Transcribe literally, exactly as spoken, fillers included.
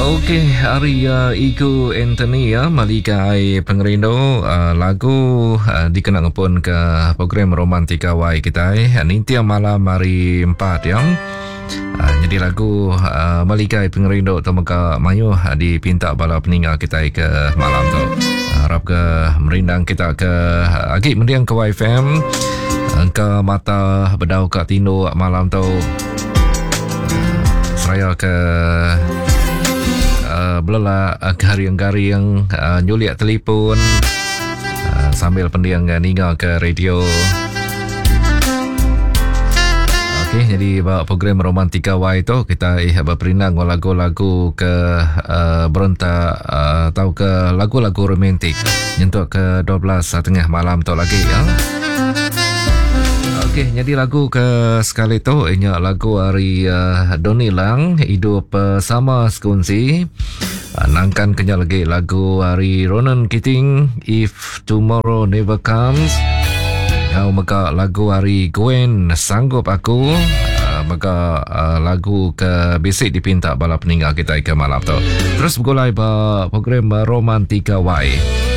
Okey, hari uh, Igu Anthony ya, malikai pengerindo uh, lagu uh, dikenang pun ke program Romantika Y kita eh. Nintia malam hari empat ya. Uh, jadi lagu uh, malikai pengerindo temaka mayu uh, dipinta bala peninggal kita ke malam tu. Uh, harap ke merindang kita ke uh, agak mendiang ke Y F M uh, ke mata bedau ke Tino malam tu. Seraya ke Uh, belela uh, garing-garing uh, nyuliak telefon uh, sambil pendiang uh, ningal ke radio. Okey, jadi bawa program Romantika Y itu kita eh berperinang lagu-lagu ke uh, berontak uh, atau ke lagu-lagu romantik nyentuh ke dua belas tengah malam tu lagi ya. Okey, jadi lagu ke sekali tu inyak lagu hari uh, Doni Lang hidup uh, sama sekunci. Uh, nangkan kenya lagi lagu hari Ronan Keating If Tomorrow Never Comes. Ya, maka lagu hari Gwen Sanggup Aku. Uh, maka uh, lagu ke basic dipinta bala peninggal kita ke malam tu. Terus bergulai ba program Romantika Y.